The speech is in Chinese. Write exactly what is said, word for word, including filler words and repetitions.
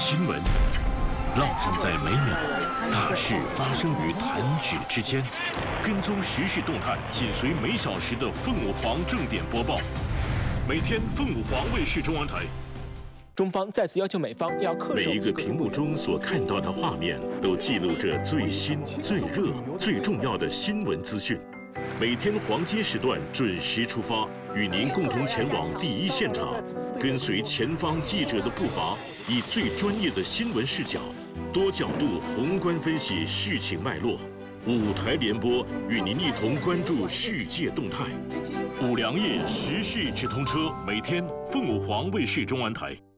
新闻烙印在每秒，大事发生于弹指之间。跟踪时事动态，紧随每小时的凤舞凰正点播报。每天凤舞凰卫视中文台。 中方再次要求美方要恪守。 每一个屏幕中所看到的画面，都记录着最新、最热、最重要的新闻资讯。每天黄金时段准时出发，与您共同前往第一现场，跟随前方记者的步伐，以最专业的新闻视角，多角度宏观分析事情脉络。五台联播与您一同关注世界动态。五粮液时事直通车，每天凤舞凰卫视中文台。